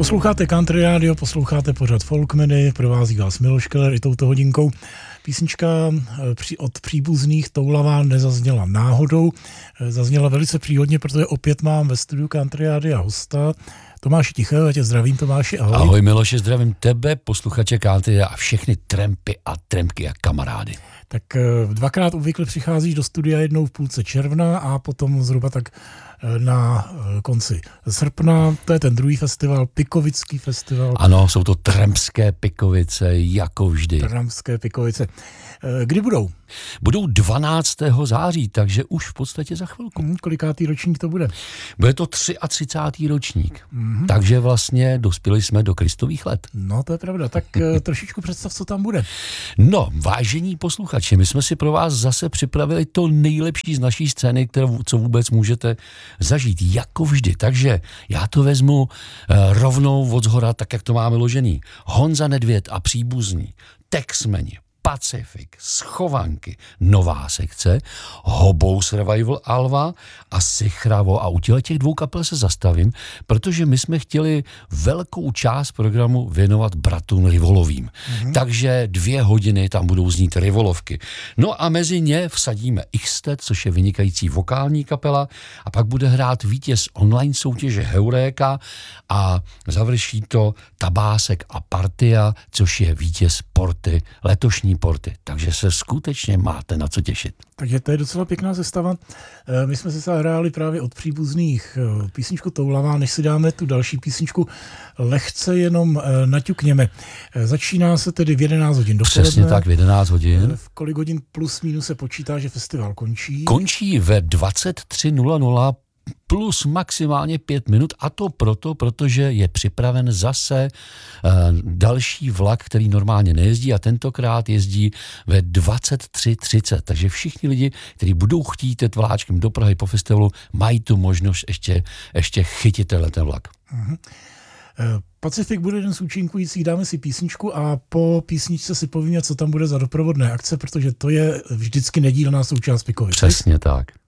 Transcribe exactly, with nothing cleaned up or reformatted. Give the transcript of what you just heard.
Posloucháte Country Radio, posloucháte pořad Folkmeny, provází vás Miloš Keller i touto hodinkou. Písnička od příbuzných Toulavá nezazněla náhodou, zazněla velice příhodně, protože opět mám ve studiu Country Radio hosta. Tomáši Tichého, já tě zdravím, Tomáši, ahoj. Ahoj Miloše, zdravím tebe, posluchače Country a všechny trampy a trampky a kamarády. Tak dvakrát obvykle přicházíš do studia, jednou v půlce června a potom zhruba tak na konci srpna. To je ten druhý festival, Pikovický festival. Ano, jsou to trampské Pikovice, jako vždy. Trampské Pikovice. Kdy budou? Budou dvanáctého září, takže už v podstatě za chvilku. Hmm, kolikátý ročník to bude? Bude to třicátý třetí ročník, mm-hmm. takže vlastně dospěli jsme do Kristových let. No, to je pravda. Tak trošičku představ, co tam bude. No, vážení posluchači, my jsme si pro vás zase připravili to nejlepší z naší scény, které, co vůbec můžete zažít, jako vždy. Takže já to vezmu uh, rovnou od zhora, tak jak to máme ložený. Honza Nedvěd a příbuzní, Texmeni, Pacific, Schovanky, nová sekce, Hobou Survival Alva a Sichravo. A u těch dvou kapel se zastavím, protože my jsme chtěli velkou část programu věnovat bratrům Rivolovým. Mm-hmm. Takže dvě hodiny tam budou znít Rivolovky. No a mezi ně vsadíme Xtet, což je vynikající vokální kapela, a pak bude hrát vítěz online soutěže Heuréka a završí to Tabásek a Partia, což je vítěz Porty, letošní Porty, takže se skutečně máte na co těšit. Takže to je docela pěkná sestava. My jsme se zahráli právě od příbuzných písničku Toulavá, než si dáme tu další písničku lehce jenom naťukněme. Začíná se tedy v jedenáct hodin dopoledne. Přesně tak, v jedenáct hodin. V kolik hodin plus minus se počítá, že festival končí? Končí ve dvacet tři nula nula plus maximálně pět minut, a to proto, protože je připraven zase uh, další vlak, který normálně nejezdí, a tentokrát jezdí ve dvacet tři třicet. Takže všichni lidi, kteří budou chtít jet vláčkem do Prahy po festivalu, mají tu možnost ještě, ještě chytit ten vlak. Uh-huh. Pacific bude jeden z účinkujících, dáme si písničku a po písničce si povíme, co tam bude za doprovodné akce, protože to je vždycky nedílná součást Pikovic. Přesně tak.